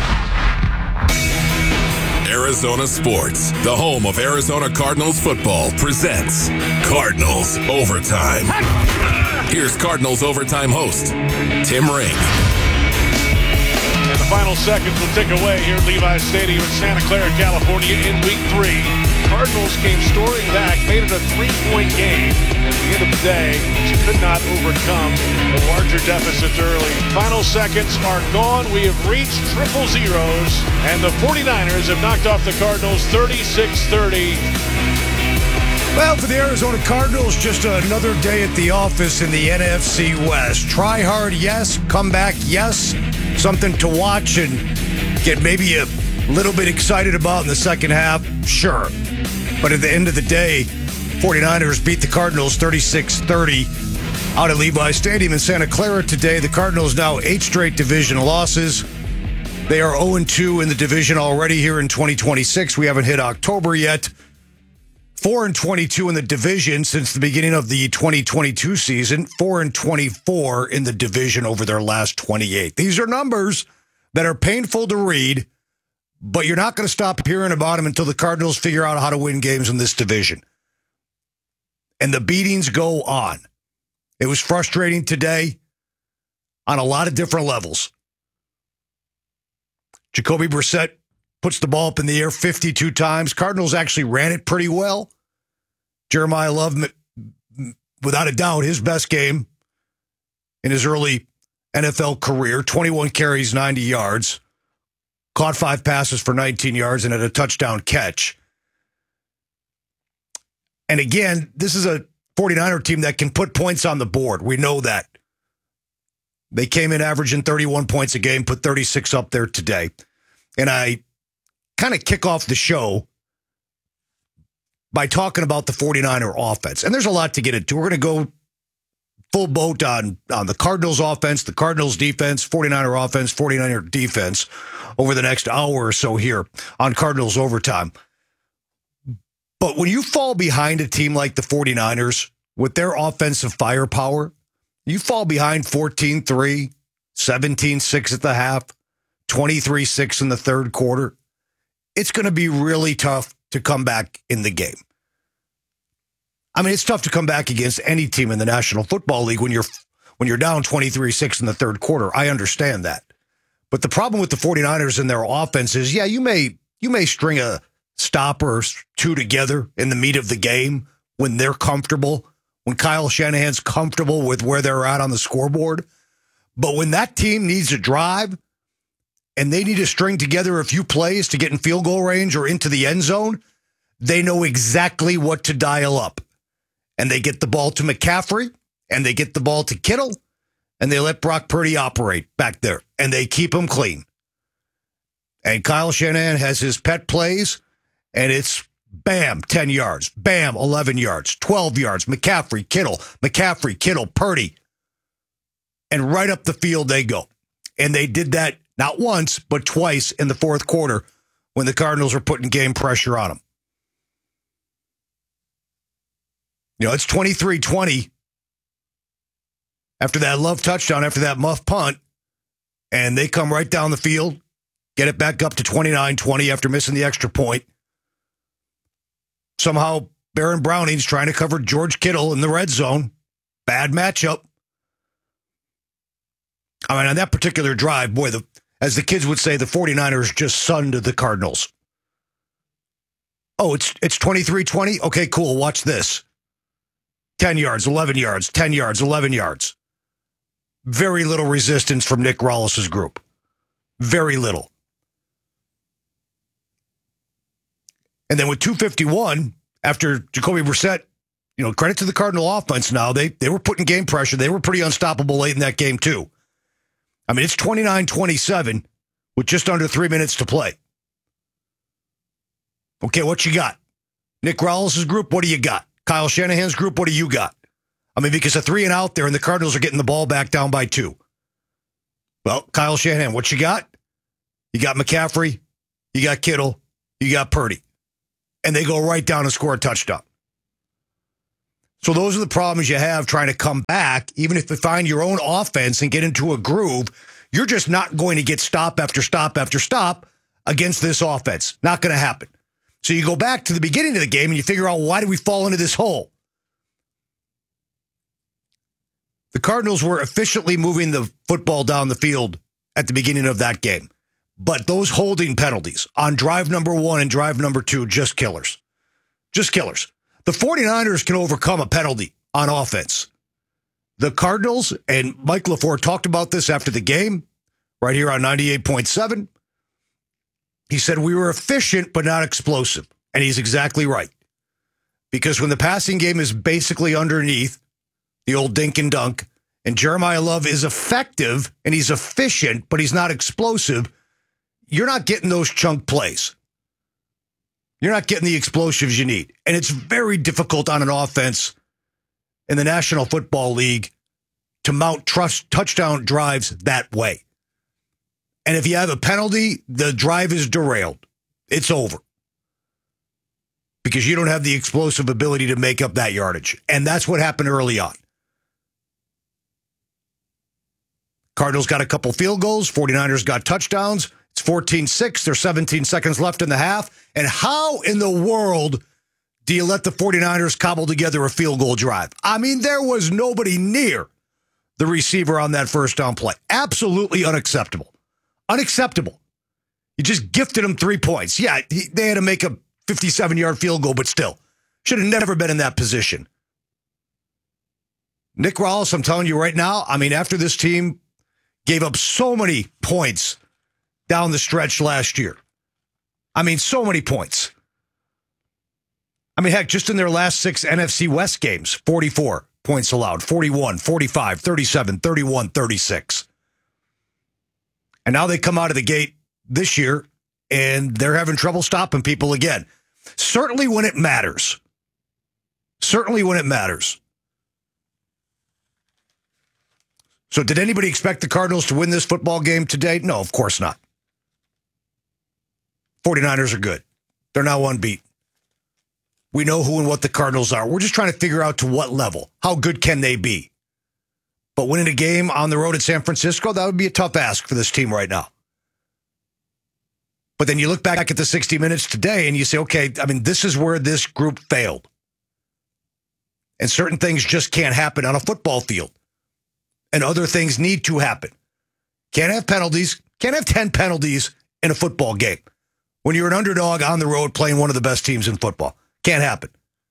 Arizona Sports, the home of Arizona Cardinals football, presents Cardinals Overtime. Here's Cardinals Overtime host, Tim Ring. And the final seconds will tick away here at Levi's Stadium in Santa Clara, California in Week 3. Cardinals came storming back, made it a 3-point game. At the end of the day, she could not overcome the larger deficits early. Final seconds are gone. We have reached triple zeros, and the 49ers have knocked off the Cardinals 36-30. Well, for the Arizona Cardinals, just another day at the office in the NFC West. Try hard, yes. Come back, yes. Something to watch and get maybe a little bit excited about in the second half, sure. But at the end of the day, 49ers beat the Cardinals 36-30 out at Levi's Stadium in Santa Clara today. The Cardinals now 8 straight division losses. They are 0-2 in the division already here in 2026. We haven't hit October yet. 4-22 in the division since the beginning of the 2022 season. 4-24 in the division over their last 28. These are numbers that are painful to read, but you're not going to stop hearing about them until the Cardinals figure out how to win games in this division. And the beatings go on. It was frustrating today on a lot of different levels. Jacoby Brissett puts the ball up in the air 52 times. Cardinals actually ran it pretty well. Jeremiah Love, without a doubt, his best game in his early NFL career. 21 carries, 90 yards. Caught 5 passes for 19 yards and had a touchdown catch. And again, this is a 49er team that can put points on the board. We know that. They came in averaging 31 points a game, put 36 up there today. And I kind of kick off the show by talking about the 49er offense. And there's a lot to get into. We're going to go full boat on the Cardinals offense, the Cardinals defense, 49er offense, 49er defense over the next hour or so here on Cardinals Overtime. But when you fall behind a team like the 49ers with their offensive firepower, you fall behind 14-3, 17-6 at the half, 23-6 in the third quarter. It's going to be really tough to come back in the game. I mean, it's tough to come back against any team in the National Football League when you're down 23-6 in the third quarter. I understand that. But the problem with the 49ers and their offense is, yeah, you may string a stop or 2 together in the meat of the game when they're comfortable, when Kyle Shanahan's comfortable with where they're at on the scoreboard. But when that team needs a drive and they need to string together a few plays to get in field goal range or into the end zone, they know exactly what to dial up. And they get the ball to McCaffrey, and they get the ball to Kittle, and they let Brock Purdy operate back there, and they keep him clean. And Kyle Shanahan has his pet plays, and it's bam, 10 yards, bam, 11 yards, 12 yards, McCaffrey, Kittle, Purdy. And right up the field they go. And they did that not once, but twice in the fourth quarter when the Cardinals were putting game pressure on them. You know, it's 23-20 after that Love touchdown, after that muff punt, and they come right down the field, get it back up to 29-20 after missing the extra point. Somehow, Baron Browning's trying to cover George Kittle in the red zone. Bad matchup. I mean, on that particular drive, boy, As the kids would say, the 49ers just sunned the Cardinals. Oh, it's 23-20? Okay, cool. Watch this. 10 yards, 11 yards, 10 yards, 11 yards. Very little resistance from Nick Rawls's group. Very little. And then with 2:51, after Jacoby Brissett, credit to the Cardinal offense now, they were putting game pressure. They were pretty unstoppable late in that game, too. I mean, it's 29-27 with just under 3 minutes to play. Okay, what you got? Nick Rawls's group, what do you got? Kyle Shanahan's group, what do you got? I mean, because a 3 and out there, and the Cardinals are getting the ball back down by 2. Well, Kyle Shanahan, what you got? You got McCaffrey, you got Kittle, you got Purdy. And they go right down and score a touchdown. So those are the problems you have trying to come back. Even if you find your own offense and get into a groove, you're just not going to get stop after stop after stop against this offense. Not going to happen. So you go back to the beginning of the game and you figure out, why did we fall into this hole? The Cardinals were efficiently moving the football down the field at the beginning of that game. But those holding penalties on drive number 1 and drive number 2, just killers. Just killers. The 49ers can overcome a penalty on offense. The Cardinals, and Mike LaFleur talked about this after the game, right here on 98.7. He said, we were efficient but not explosive. And he's exactly right. Because when the passing game is basically underneath, the old dink and dunk, and Jeremiah Love is effective and he's efficient, but he's not explosive, you're not getting those chunk plays. You're not getting the explosives you need. And it's very difficult on an offense in the National Football League to mount touchdown drives that way. And if you have a penalty, the drive is derailed. It's over. Because you don't have the explosive ability to make up that yardage. And that's what happened early on. Cardinals got a couple field goals. 49ers got touchdowns. It's 14-6. There's 17 seconds left in the half. And how in the world do you let the 49ers cobble together a field goal drive? I mean, there was nobody near the receiver on that first down play. Absolutely unacceptable. Unacceptable. You just gifted them 3 points. Yeah, they had to make a 57-yard field goal, but still. Should have never been in that position. Nick Rawls, I'm telling you right now, I mean, after this team gave up so many points down the stretch last year. I mean, so many points. I mean, heck, just in their last 6 NFC West games, 44 points allowed, 41, 45, 37, 31, 36. And now they come out of the gate this year, and they're having trouble stopping people again. Certainly when it matters. Certainly when it matters. So did anybody expect the Cardinals to win this football game today? No, of course not. 49ers are good. They're now unbeaten. We know who and what the Cardinals are. We're just trying to figure out to what level. How good can they be? But winning a game on the road at San Francisco, that would be a tough ask for this team right now. But then you look back at the 60 minutes today and you say, okay, I mean, this is where this group failed. And certain things just can't happen on a football field. And other things need to happen. Can't have penalties. Can't have 10 penalties in a football game when you're an underdog on the road playing one of the best teams in football. Can't happen.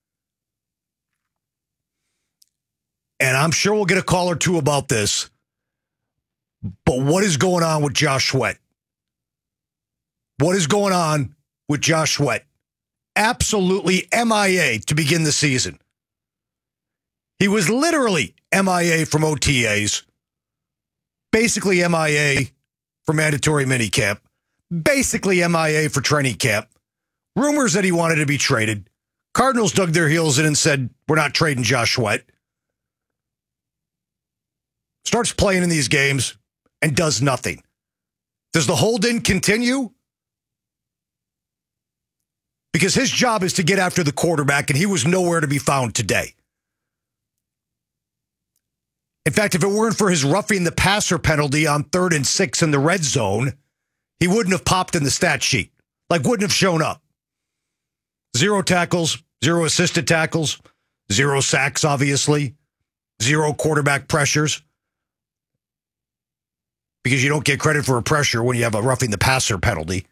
And I'm sure we'll get a call or two about this. But what is going on with Josh Sweat? What is going on with Josh Sweat? Absolutely MIA to begin the season. He was literally MIA from OTAs. Basically MIA for mandatory minicamp. Basically MIA for training camp. Rumors that he wanted to be traded. Cardinals dug their heels in and said, we're not trading Josh Sweat. Starts playing in these games and does nothing. Does the hold-in continue? Because his job is to get after the quarterback, and he was nowhere to be found today. In fact, if it weren't for his roughing the passer penalty on 3rd and 6 in the red zone, he wouldn't have popped in the stat sheet. Like, wouldn't have shown up. 0 tackles, 0 assisted tackles, 0 sacks, obviously, 0 quarterback pressures. because you don't get credit for a pressure when you have a roughing the passer penalty.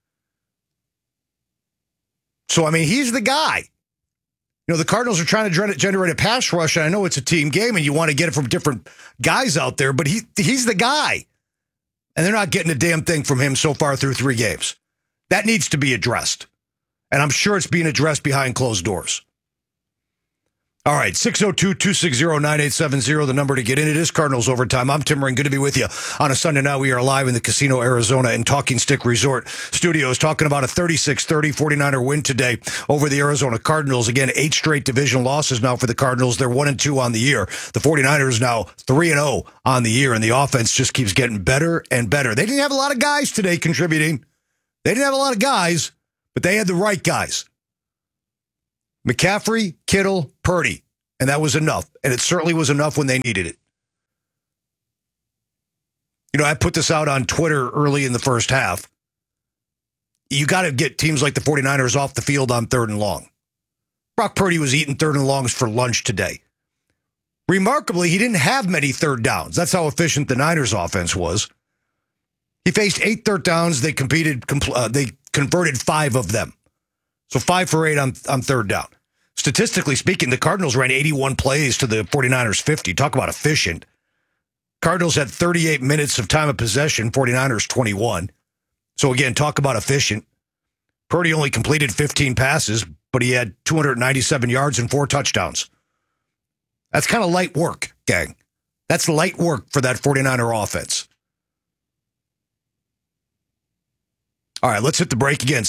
So, I mean, he's the guy. You know, the Cardinals are trying to generate a pass rush, and I know it's a team game, and you want to get it from different guys out there, but he's the guy. And they're not getting a damn thing from him so far through 3 games. That needs to be addressed. And I'm sure it's being addressed behind closed doors. All right, 602-260-9870, the number to get in. It is Cardinals Overtime. I'm Tim Ring. Good to be with you on a Sunday night. We are live in the Casino Arizona and Talking Stick Resort Studios talking about a 36-30 49er win today over the Arizona Cardinals. Again, 8 straight division losses now for the Cardinals. They're 1-2 on the year. The 49ers now 3-0 on the year, and the offense just keeps getting better and better. They didn't have a lot of guys today contributing. They didn't have a lot of guys, but they had the right guys. McCaffrey, Kittle, Purdy, and that was enough. And it certainly was enough when they needed it. You know, I put this out on Twitter early in the first half. You got to get teams like the 49ers off the field on 3rd and long. Brock Purdy was eating 3rd and longs for lunch today. Remarkably, he didn't have many 3rd downs. That's how efficient the Niners offense was. He faced 8 3rd downs. They converted 5 of them. So 5 for 8 on 3rd down. Statistically speaking, the Cardinals ran 81 plays to the 49ers 50. Talk about efficient. Cardinals had 38 minutes of time of possession, 49ers 21. So again, talk about efficient. Purdy only completed 15 passes, but he had 297 yards and 4 touchdowns. That's kind of light work, gang. That's light work for that 49er offense. All right, let's hit the break again.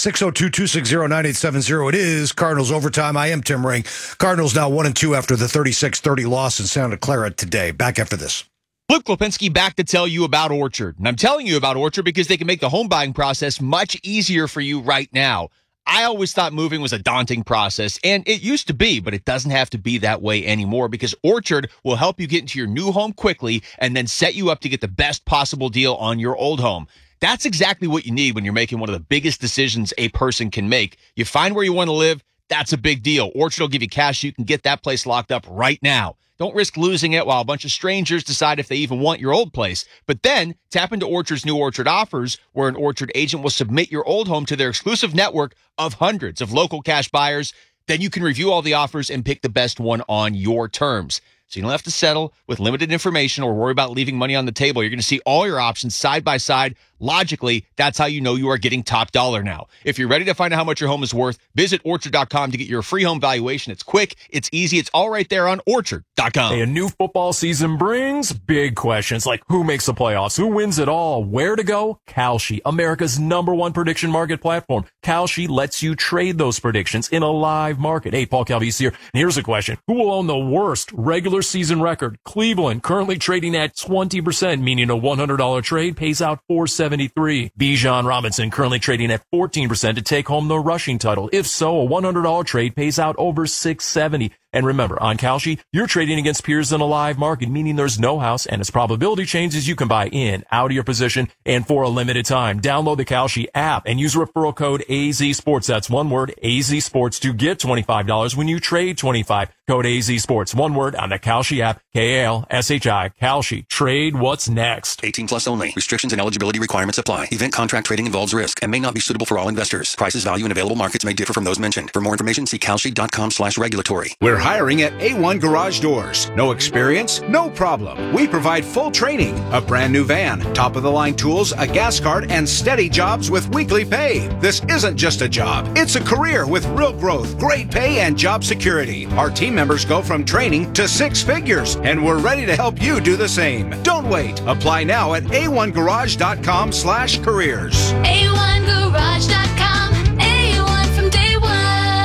602-260-9870. It is Cardinals Overtime. I am Tim Ring. Cardinals now 1-2 after the 36-30 loss in Santa Clara today. Back after this. Luke Lipinski back to tell you about Orchard. And I'm telling you about Orchard because they can make the home buying process much easier for you right now. I always thought moving was a daunting process, and it used to be, but it doesn't have to be that way anymore because Orchard will help you get into your new home quickly and then set you up to get the best possible deal on your old home. That's exactly what you need when you're making one of the biggest decisions a person can make. You find where you want to live, that's a big deal. Orchard will give you cash so you can get that place locked up right now. Don't risk losing it while a bunch of strangers decide if they even want your old place. But then tap into Orchard's new Orchard offers, where an Orchard agent will submit your old home to their exclusive network of hundreds of local cash buyers. Then you can review all the offers and pick the best one on your terms. So you don't have to settle with limited information or worry about leaving money on the table. You're going to see all your options side by side. Logically, that's how you know you are getting top dollar now. If you're ready to find out how much your home is worth, visit Orchard.com to get your free home valuation. It's quick, it's easy, it's all right there on Orchard.com. Hey, a new football season brings big questions like who makes the playoffs, who wins it all, where to go? Kalshi, America's #1 prediction market platform. Kalshi lets you trade those predictions in a live market. Hey, Paul Calvisi here. And here's a question. Who will own the worst regular season record? Cleveland, currently trading at 20%, meaning a $100 trade pays out $473. Bijan Robinson, currently trading at 14% to take home the rushing title. If so, a $100 trade pays out over $670. And remember, on Kalshi, you're trading against peers in a live market, meaning there's no house, and as probability changes, you can buy in, out of your position, and for a limited time. Download the Kalshi app and use referral code AZSports. That's one word, AZSports, to get $25 when you trade $25. Code AZSports, one word, on the Kalshi app, Kalshi, Kalshi. Trade what's next. 18 plus only. Restrictions and eligibility requirements apply. Event contract trading involves risk and may not be suitable for all investors. Prices, value, and available markets may differ from those mentioned. For more information, see Kalshi.com/regulatory. We're hiring at A1 Garage Doors. No experience? No problem. We provide full training, a brand new van, top-of-the-line tools, a gas card, and steady jobs with weekly pay. This isn't just a job. It's a career with real growth, great pay, and job security. Our team members go from training to 6 figures, and we're ready to help you do the same. Don't wait. Apply now at a1garage.com/careers. A1garage.com. A1 from day one.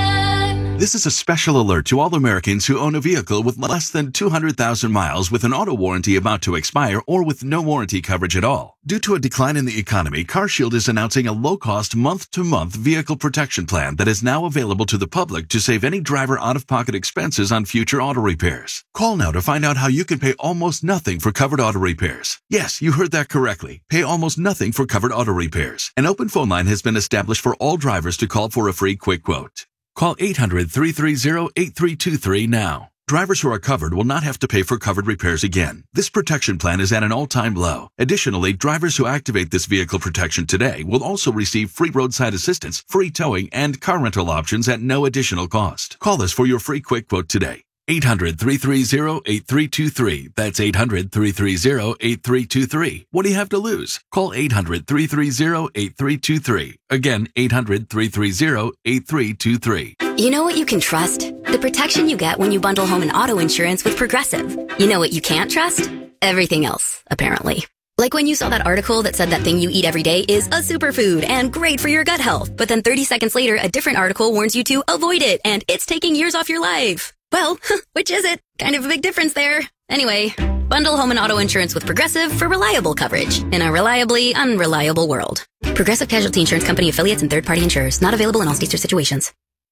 This is a special alert to all Americans who own a vehicle with less than 200,000 miles with an auto warranty about to expire or with no warranty coverage at all. Due to a decline in the economy, CarShield is announcing a low-cost month-to-month vehicle protection plan that is now available to the public to save any driver out-of-pocket expenses on future auto repairs. Call now to find out how you can pay almost nothing for covered auto repairs. Yes, you heard that correctly. Pay almost nothing for covered auto repairs. An open phone line has been established for all drivers to call for a free quick quote. Call 800-330-8323 now. Drivers who are covered will not have to pay for covered repairs again. This protection plan is at an all-time low. Additionally, drivers who activate this vehicle protection today will also receive free roadside assistance, free towing, and car rental options at no additional cost. Call us for your free quick quote today. 800-330-8323. That's 800-330-8323. What do you have to lose? Call 800-330-8323. Again, 800-330-8323. You know what you can trust? The protection you get when you bundle home and auto insurance with Progressive. You know what you can't trust? Everything else, apparently. Like when you saw that article that said that thing you eat every day is a superfood and great for your gut health. But then 30 seconds later, a different article warns you to avoid it and it's taking years off your life. Well, which is it? Kind of a big difference there. Anyway, bundle home and auto insurance with Progressive for reliable coverage in a reliably unreliable world. Progressive Casualty Insurance Company affiliates and third-party insurers. Not available in all states or situations.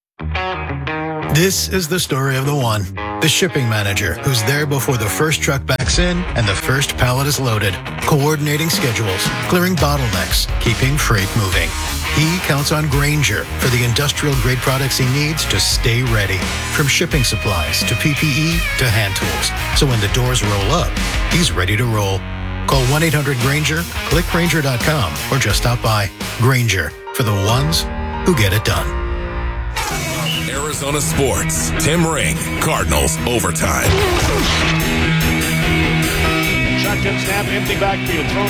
This is the story of the one, the shipping manager, who's there before the first truck backs in and the first pallet is loaded, coordinating schedules, clearing bottlenecks, keeping freight moving. He counts on Grainger for the industrial-grade products he needs to stay ready, from shipping supplies to PPE to hand tools. So when the doors roll up, he's ready to roll. Call 1-800-GRAINGER, click Grainger.com, or just stop by. Grainger, for the ones who get it done. Arizona Sports, Tim Ring, Cardinals Overtime. Shotgun snap, empty backfield, thrown